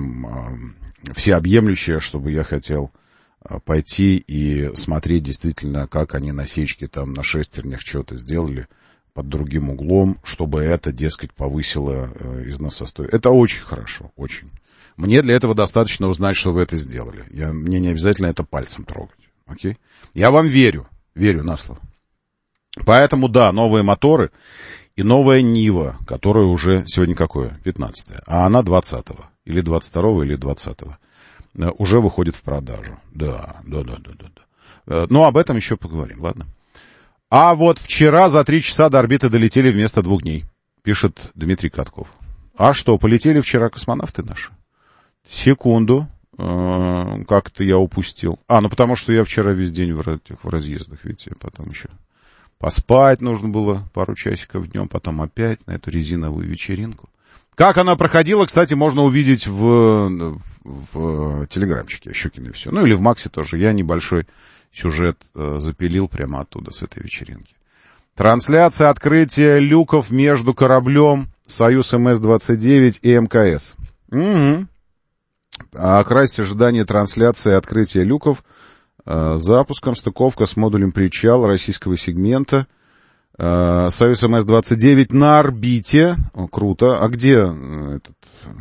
прям всеобъемлющее, чтобы я хотел пойти и смотреть действительно, как они насечки там на шестернях что-то сделали под другим углом, чтобы это, дескать, повысило износостоимость. Это очень хорошо, очень. Мне для этого достаточно узнать, что вы это сделали. Мне не обязательно это пальцем трогать. Окей? Я вам верю на слово. Поэтому, да, новые моторы и новая Нива, которая уже сегодня какое? 15-е. А она 20-го. Или 22-го, или 20-го. Уже выходит в продажу. Да. Но об этом еще поговорим, ладно? А вот вчера за 3 часа до орбиты долетели вместо 2 дней, пишет Дмитрий Катков. А что, полетели вчера космонавты наши? Секунду. Как-то я упустил. Ну потому что я вчера весь день в разъездах, видите, потом еще поспать нужно было пару часиков днем, потом опять на эту резиновую вечеринку. Как она проходила, кстати, можно увидеть в телеграмчике Щукина и все. Ну, или в Максе тоже. Я небольшой сюжет запилил прямо оттуда, с этой вечеринки. Трансляция открытия люков между кораблем «Союз МС-29» и МКС. Угу. Окрасить ожидание трансляции открытия люков запуском, стыковка с модулем причала российского сегмента. Союз МС-29 на орбите. Круто. А где этот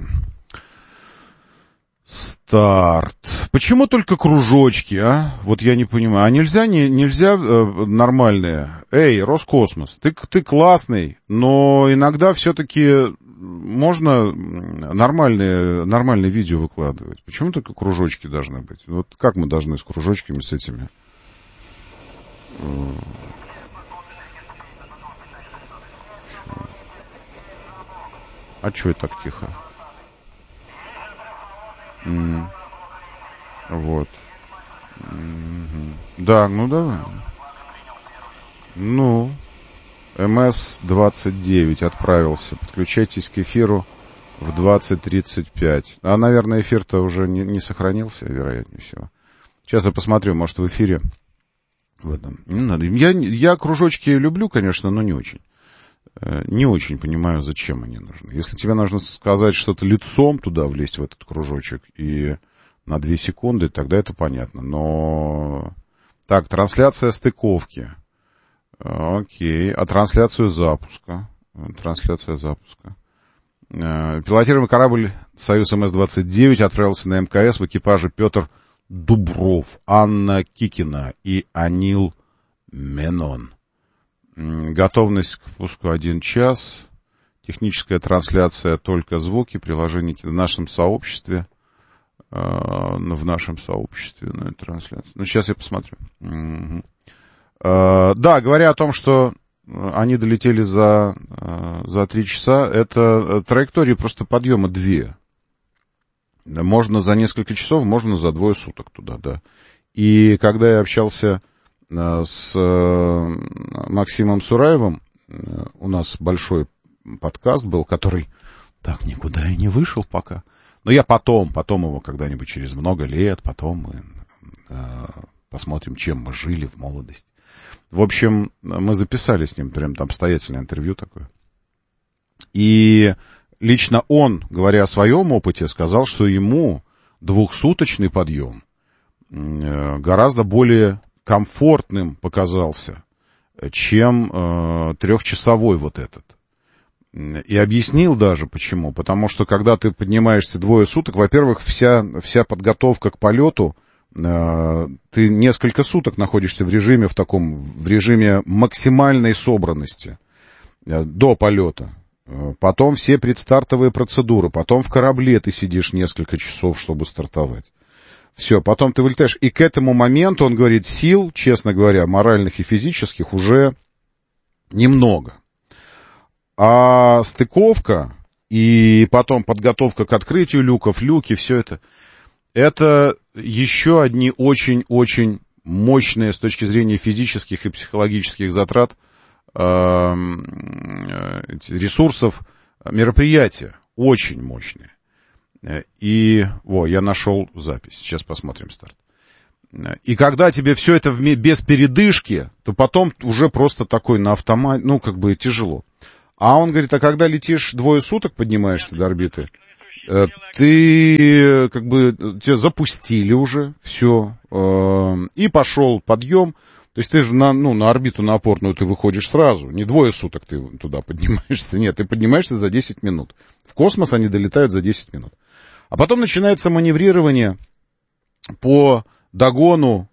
старт? Почему только кружочки, а? Вот я не понимаю. А нельзя нормальные? Эй, Роскосмос, ты классный, но иногда все-таки можно нормальные видео выкладывать. Почему только кружочки должны быть? Вот как мы должны с кружочками, с этими? А чё это так тихо? Вот. Да, ну давай. Ну, МС-29 отправился. Подключайтесь к эфиру в 20:35. А, наверное, эфир-то уже не сохранился, вероятнее всего. Сейчас я посмотрю, может, в эфире в этом. Не надо. Я кружочки люблю, конечно, но не очень. Не очень понимаю, зачем они нужны. Если тебе нужно сказать что-то лицом туда влезть, в этот кружочек, и на 2 секунды, тогда это понятно. Но... Так, трансляция стыковки. Окей. А трансляцию запуска? Пилотируемый корабль «Союз МС-29» отправился на МКС в экипаже Петр Дубров, Анна Кикина и Анил Менон. Готовность к пуску 1 час. Техническая трансляция только звуки. Приложение в нашем сообществе. Ну, трансляция. Ну, сейчас я посмотрю. Угу. Да, говоря о том, что они долетели за 3 часа, это траектории просто подъема 2. Можно за несколько часов, можно за 2 суток туда, да. И когда я общался с Максимом Сураевым, у нас большой подкаст был, который так никуда и не вышел пока. Но я потом его когда-нибудь через много лет, потом мы посмотрим, чем мы жили в молодости. В общем, мы записали с ним прям там обстоятельное интервью такое. И лично он, говоря о своем опыте, сказал, что ему 2-суточный подъем гораздо более комфортным показался, чем 3-часовой вот этот. И объяснил даже почему. Потому что когда ты поднимаешься 2 суток, во-первых, вся подготовка к полету, ты несколько суток находишься в режиме максимальной собранности до полета. Потом все предстартовые процедуры. Потом в корабле ты сидишь несколько часов, чтобы стартовать. Все, потом ты вылетаешь. И к этому моменту, он говорит, сил, честно говоря, моральных и физических уже немного. А стыковка и потом подготовка к открытию люков, люки, все это еще одни очень-очень мощные с точки зрения физических и психологических затрат ресурсов мероприятия. Очень мощные. И, я нашел запись. Сейчас посмотрим старт. И когда тебе все это без передышки, то потом уже просто такой на автомате, тяжело. А он говорит, а когда летишь 2 суток, поднимаешься до орбиты, Ты, как бы, тебя запустили уже, все, и пошел подъем. То есть ты же на орбиту, на опорную ты выходишь сразу. Не 2 суток ты туда поднимаешься. Нет, ты поднимаешься за 10 минут. В космос они долетают за 10 минут. А потом начинается маневрирование по догону,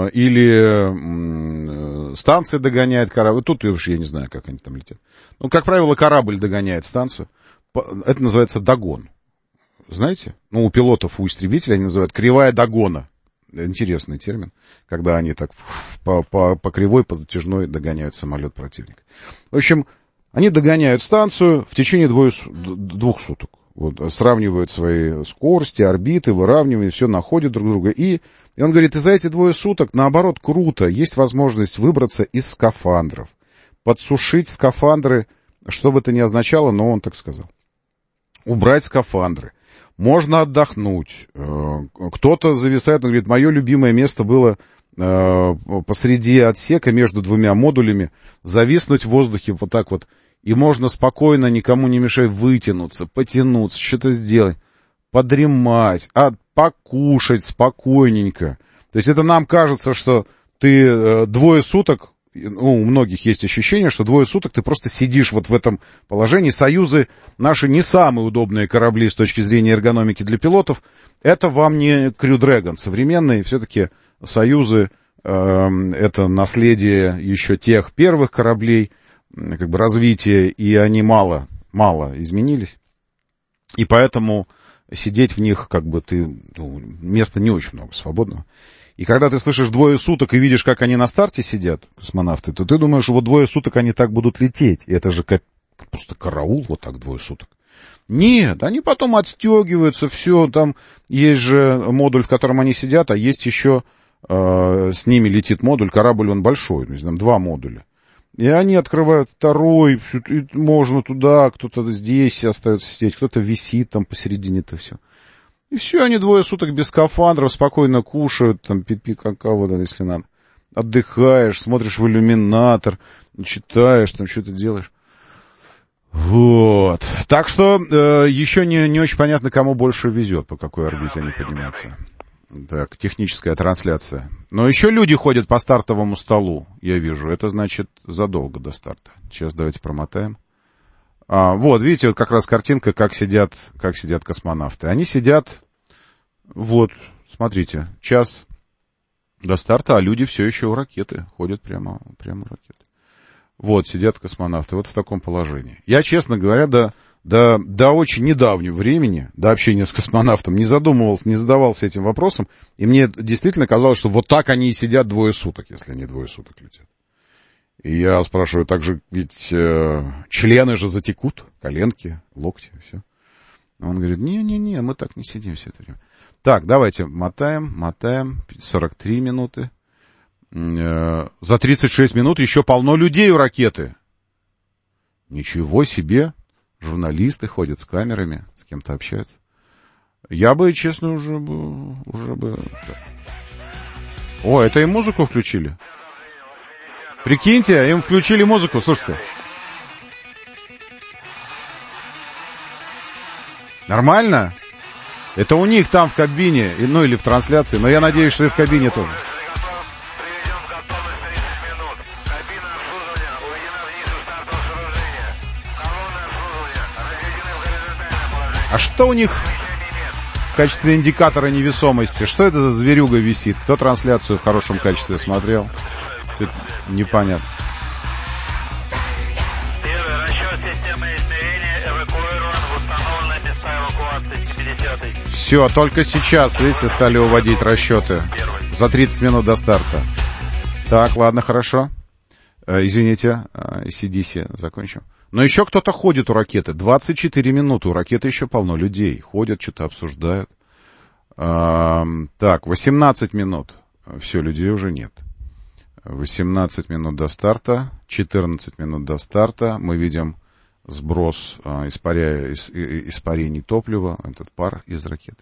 или станция догоняет корабль. Тут уж я не знаю, как они там летят. Ну, как правило, корабль догоняет станцию. Это называется догон. Знаете? Ну, у пилотов, у истребителей они называют кривая догона. Интересный термин, когда они так по кривой, по затяжной догоняют самолет противника. В общем, они догоняют станцию в течение 2 суток. Вот, сравнивают свои скорости, орбиты, выравнивают, все, находят друг друга. И он говорит, и за эти 2 суток, наоборот, круто, есть возможность выбраться из скафандров, подсушить скафандры, что бы это ни означало, но он так сказал. Убрать скафандры. Можно отдохнуть. Кто-то зависает, он говорит, мое любимое место было посреди отсека между 2 модулями, зависнуть в воздухе вот так вот. И можно спокойно, никому не мешая, вытянуться, потянуться, что-то сделать, подремать, покушать спокойненько. То есть это нам кажется, что ты 2 суток, ну, у многих есть ощущение, что 2 суток ты просто сидишь вот в этом положении. Союзы наши не самые удобные корабли с точки зрения эргономики для пилотов. Это вам не Crew Dragon современные. Все-таки Союзы это наследие еще тех первых кораблей, как бы развитие, и они мало изменились. И поэтому сидеть в них, как бы места не очень много свободного. И когда ты слышишь 2 суток и видишь, как они на старте сидят, космонавты, то ты думаешь, вот 2 суток они так будут лететь. И это же как просто караул, вот так 2 суток. Нет, они потом отстегиваются, все, там есть же модуль, в котором они сидят, а есть еще с ними летит модуль, корабль он большой, там 2 модуля. И они открывают 2, и можно туда, кто-то здесь остается сидеть, кто-то висит там посередине-то все. И все, они 2 суток без скафандров спокойно кушают, там пипи, какао, да, если надо. Отдыхаешь, смотришь в иллюминатор, читаешь, там что-то делаешь. Вот. Так что еще не очень понятно, кому больше везет, по какой орбите они поднимаются. Так, техническая трансляция. Но еще люди ходят по стартовому столу, я вижу. Это значит задолго до старта. Сейчас давайте промотаем. Вот, видите, вот как раз картинка, как сидят космонавты. Они сидят, вот, смотрите, час до старта, а люди все еще у ракеты. Ходят прямо у ракеты. Вот, сидят космонавты, вот в таком положении. Я, честно говоря, до очень недавнего времени, до общения с космонавтом, не задумывался, не задавался этим вопросом. И мне действительно казалось, что вот так они и сидят 2 суток, если они 2 суток летят. И я спрашиваю, так же, ведь члены же затекут, коленки, локти, все. Он говорит, не, мы так не сидим все это время. Так, давайте мотаем, 43 минуты. За 36 минут еще полно людей у ракеты. Ничего себе. Журналисты ходят с камерами, с кем-то общаются. Я бы, честно, уже бы... О, это и музыку включили. Прикиньте, им включили музыку, слушайте. Нормально? Это у них там в кабине, ну или в трансляции, но я надеюсь, что и в кабине тоже. А что у них в качестве индикатора невесомости? Что это за зверюга висит? Кто трансляцию в хорошем качестве смотрел? Это непонятно. Первый расчет системы измерения эвакуирован в установленное места эвакуации 70-й. Все, только сейчас, видите, стали уводить расчеты. За 30 минут до старта. Так, ладно, хорошо. Извините, ACDC закончим. Но еще кто-то ходит у ракеты. 24 минуты. У ракеты еще полно людей. Ходят, что-то обсуждают. Так, 18 минут. Все, людей уже нет. 18 минут до старта. 14 минут до старта. Мы видим сброс испарений топлива. Этот пар из ракеты.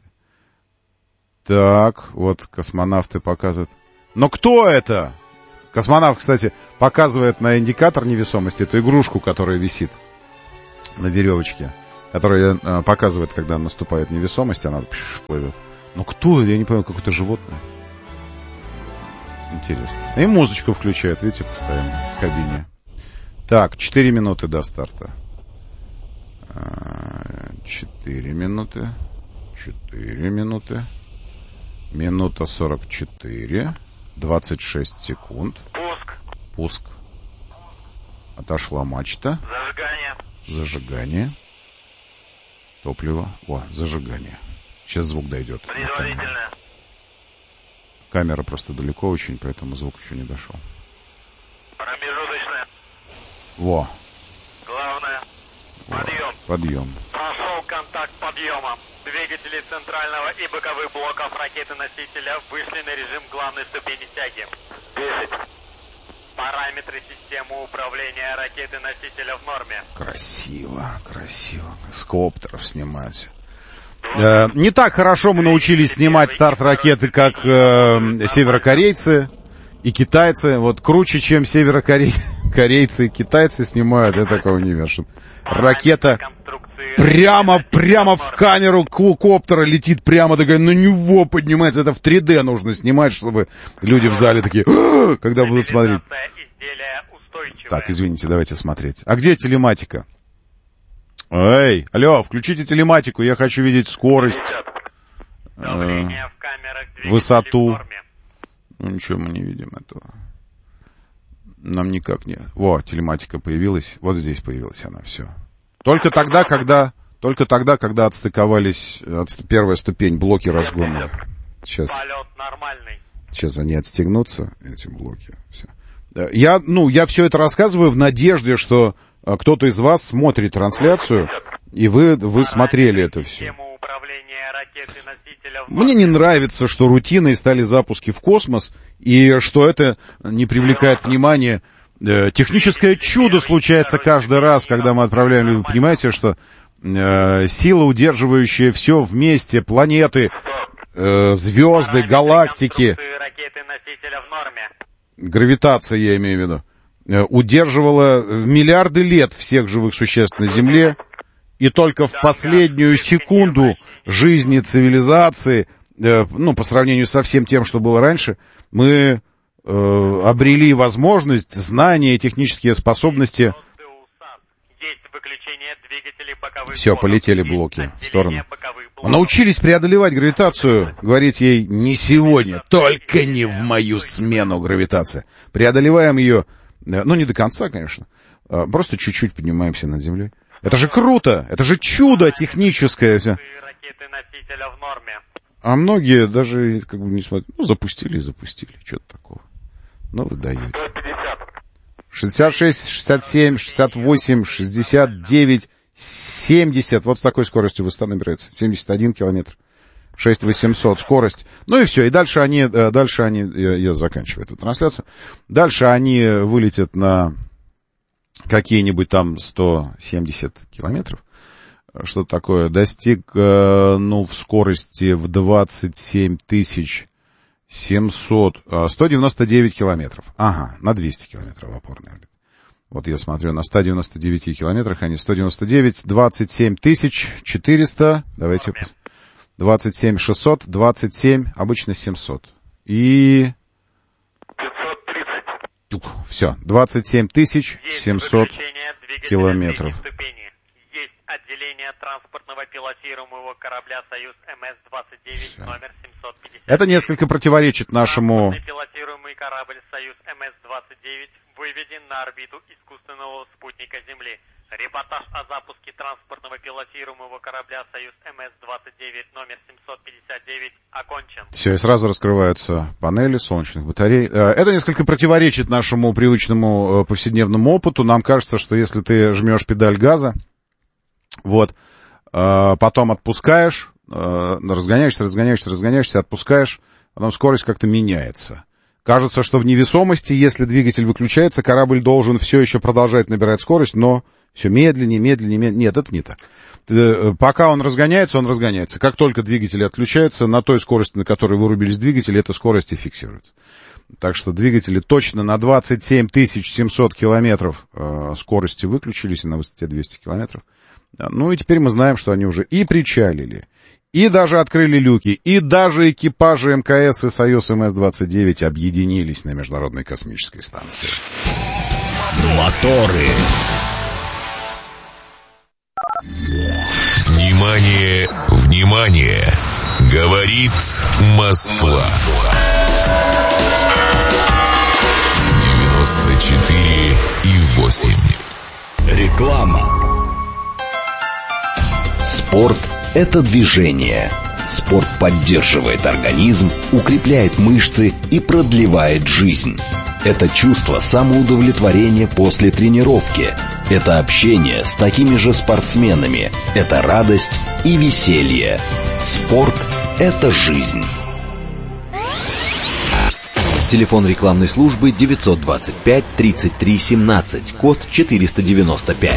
Так, вот космонавты показывают. Но кто это? Космонавт, кстати, показывает на индикатор невесомости эту игрушку, которая висит на веревочке. которая показывает, когда наступает невесомость, она плывет. Ну кто? Я не понимаю, какое-то животное. Интересно. И музычку включает, видите, постоянно в кабине. Так, 4 минуты до старта. 4 минуты. 4 минуты. Минута 44. 26 секунд. Пуск. Отошла мачта. Зажигание. Топливо. О, зажигание. Сейчас звук дойдет. Камера просто далеко очень, поэтому звук еще не дошел. Промежуточная. Во. Главное. Подъем. Подъем. Прошел контакт подъема. Двигатели центрального и боковых блоков ракеты-носителя вышли на режим главной ступени тяги. 10. Параметры системы управления ракеты-носителя в норме. Красиво, красиво. С коптеров снимать. Не так хорошо мы научились снимать старт ракеты, как северокорейцы и китайцы. Вот круче, чем северокорейцы и китайцы снимают, я такого не вижу. Ракета прямо в камеру коптера летит, прямо такая на него поднимается. Это в 3D нужно снимать, чтобы люди в зале такие, когда будут смотреть. Так, извините, давайте смотреть. А где телематика? Эй, алло, включите телематику, я хочу видеть скорость, высоту. Ну, ничего мы не видим этого. Нам никак не... Во, телематика появилась, вот здесь появилась она, все. Только тогда, когда отстыковались, первая ступень, блоки разгона. Сейчас они отстегнутся, эти блоки, все. Я все это рассказываю в надежде, что кто-то из вас смотрит трансляцию, и вы смотрели это все. Мне не нравится, что рутиной стали запуски в космос, и что это не привлекает внимания. Техническое чудо случается каждый раз, когда мы отправляем... Вы понимаете, что сила, удерживающая все вместе, планеты, звезды, галактики... Гравитация, я имею в виду. Удерживала миллиарды лет всех живых существ на Земле, и только в последнюю секунду жизни цивилизации, по сравнению со всем тем, что было раньше, мы обрели возможность, знания и технические способности. Все, полетели блоки в сторону. Научились преодолевать гравитацию, говорить ей не сегодня, только не в мою смену гравитация. Преодолеваем ее, не до конца, конечно, просто чуть-чуть поднимаемся над землей. Это же круто, это же чудо техническое все. А многие даже не смотрят, запустили, что-то такого. Вы даете. 66, 67, 68, 69, 70, вот с такой скоростью высота набирается, 71 километр, 6800 скорость, и все, и дальше они, я заканчиваю эту трансляцию, дальше они вылетят на какие-нибудь там 170 километров, что такое, достиг, в скорости в 27 700, 199 километров, на 200 километров в опорный орбит. Вот я смотрю, на 199 километрах, они 199, 27 400, давайте, 27 600, 27, обычно 700. И... 530. Все, 27 700 километров. Есть отделение транспортного пилотируемого корабля «Союз МС-29» номер 750. Это несколько противоречит нашему... Пилотируемый корабль «Союз МС-29» выведен на орбиту искусственного спутника Земли. Репортаж о запуске транспортного пилотируемого корабля «Союз МС-29» номер 759 окончен. Все, и сразу раскрываются панели солнечных батарей. Это несколько противоречит нашему привычному повседневному опыту. Нам кажется, что если ты жмешь педаль газа, потом отпускаешь, разгоняешься, отпускаешь, потом скорость как-то меняется. Кажется, что в невесомости, если двигатель выключается, корабль должен все еще продолжать набирать скорость, но все медленнее. Нет, это не так. Пока он разгоняется. Как только двигатель отключается, на той скорости, на которой вырубились двигатели, эта скорость и фиксируется. Так что двигатели точно на 27 700 километров скорости выключились, и на высоте 200 километров Ну и теперь мы знаем, что они уже и причалили, и даже открыли люки, и даже экипажи МКС и Союз МС-29 объединились на Международной космической станции. Моторы. Внимание, внимание! Говорит Москва. 94,8. Реклама. Спорт – это движение. Спорт поддерживает организм, укрепляет мышцы и продлевает жизнь. Это чувство самоудовлетворения после тренировки. Это общение с такими же спортсменами. Это радость и веселье. Спорт – это жизнь. Телефон рекламной службы 925 33 17, код 495.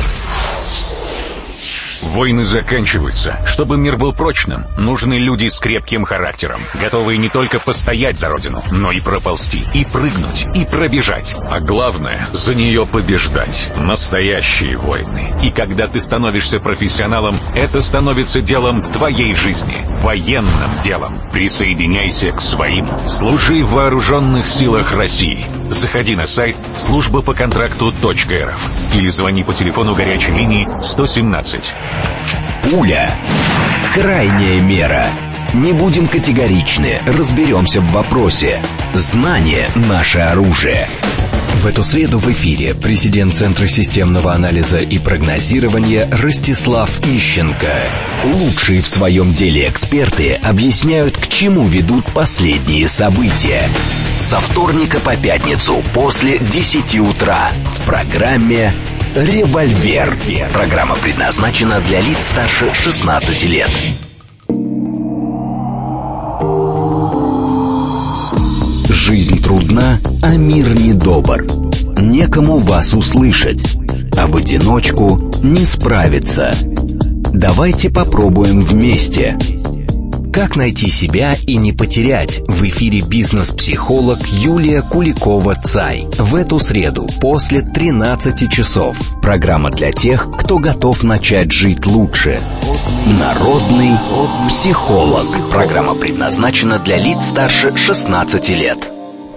Войны заканчиваются. Чтобы мир был прочным, нужны люди с крепким характером, готовые не только постоять за родину, но и проползти, и прыгнуть, и пробежать. А главное, за нее побеждать. Настоящие войны. И когда ты становишься профессионалом, это становится делом твоей жизни. Военным делом. Присоединяйся к своим. Служи в вооруженных силах России. Заходи на сайт службапоконтракту.рф или звони по телефону горячей линии 117. Пуля. Крайняя мера. Не будем категоричны, разберемся в вопросе. Знание – наше оружие. В эту среду в эфире президент Центра системного анализа и прогнозирования Ростислав Ищенко. Лучшие в своем деле эксперты объясняют, к чему ведут последние события. Со вторника по пятницу после 10 утра в программе «Револьвер». Программа предназначена для лиц старше 16 лет. Жизнь трудна, а мир недобр. Некому вас услышать, а в одиночку не справиться. Давайте попробуем вместе. Как найти себя и не потерять? В эфире бизнес-психолог Юлия Куликова-Цай. В эту среду после 13 часов. Программа для тех, кто готов начать жить лучше. Народный психолог. Программа предназначена для лиц старше 16 лет.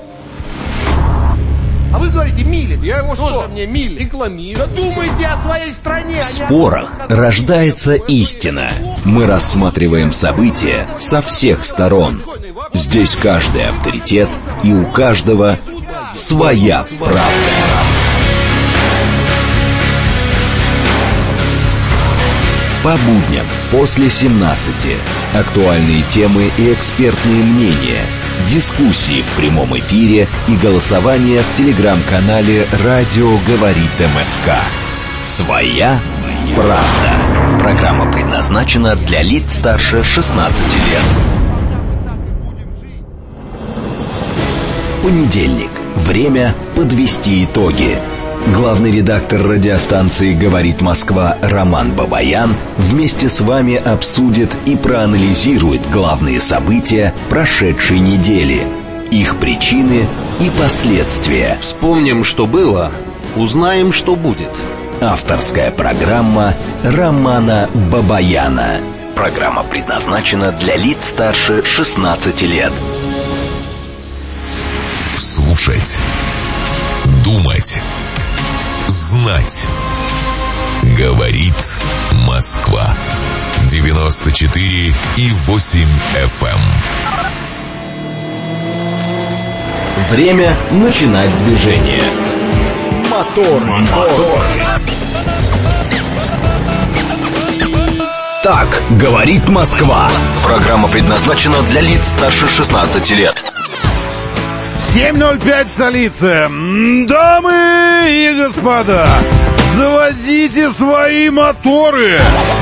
А вы говорите, Милин. Я его что? Мне Милин рекламирую. Думайте о своей стране. В спорах рождается истина. Мы рассматриваем события со всех сторон. Здесь каждый авторитет, и у каждого своя правда. По будням после 17. Актуальные темы и экспертные мнения. Дискуссии в прямом эфире и голосование в телеграм-канале «Радио говорит МСК». Своя правда. Программа предназначена для лиц старше 16 лет. Понедельник. Время подвести итоги. Главный редактор радиостанции «Говорит Москва» Роман Бабаян вместе с вами обсудит и проанализирует главные события прошедшей недели, их причины и последствия. Вспомним, что было, узнаем, что будет. Авторская программа Романа Бабаяна. Программа предназначена для лиц старше 16 лет. Слушать. Думать. Знать. Говорит Москва. 94,8 FM. Время начинать движение. Мотор. Так говорит Москва. Программа предназначена для лиц старше 16 лет. 7:05 столица. Дамы и господа, заводите свои моторы.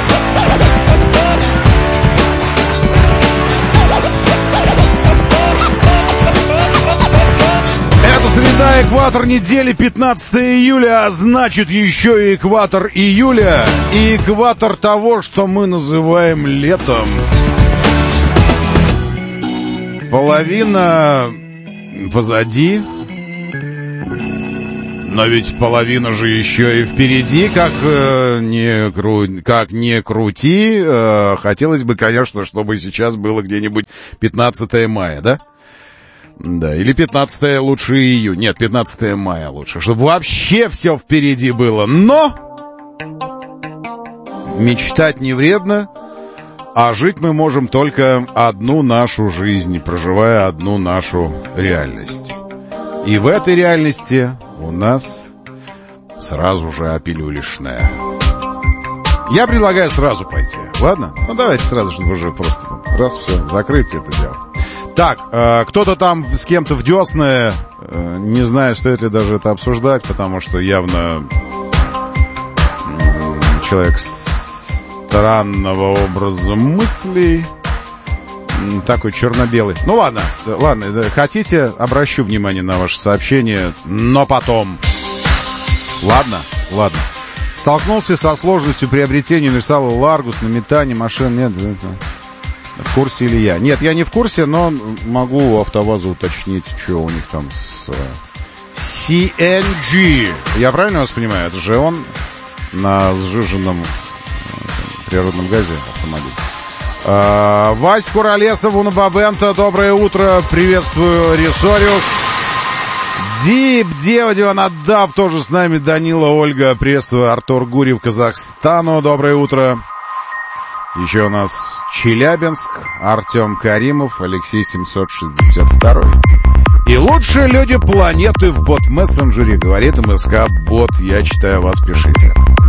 Это среда, экватор недели, 15 июля, а значит еще и экватор июля, и экватор того, что мы называем летом. Половина позади. Но ведь половина же еще и впереди, как ни крути. Хотелось бы, конечно, чтобы сейчас было где-нибудь 15 мая, да? Да, или 15 лучше июня. Нет, 15 мая лучше, чтобы вообще все впереди было. Но мечтать не вредно, а жить мы можем только одну нашу жизнь, проживая одну нашу реальность. И в этой реальности у нас сразу же опилюлишная. Я предлагаю сразу пойти, ладно? Ну давайте сразу, чтобы уже просто раз все, закрыть это дело. Так, кто-то там с кем-то в десны, не знаю, стоит ли даже это обсуждать, потому что явно человек странного образа мыслей, такой черно-белый. Ну ладно, хотите, обращу внимание на ваше сообщение, но потом. Ладно. Столкнулся со сложностью приобретения универсала Ларгус на метане машин. Нет, в курсе или я? Нет, я не в курсе, но могу у АвтоВАЗа уточнить, что у них там с CNG. Я правильно вас понимаю? Это же он на сжиженном природном газе автомобиль. Вась Куролесов, Унабабента, доброе утро, приветствую, Ресориус. Дип, Дева, Диванадав, тоже с нами, Данила, Ольга, приветствую, Артур Гурьев, Казахстану, доброе утро. Еще у нас Челябинск, Артем Каримов, Алексей 762. И лучшие люди планеты в бот-мессенджере, говорит МСК-бот, я читаю вас, пишите.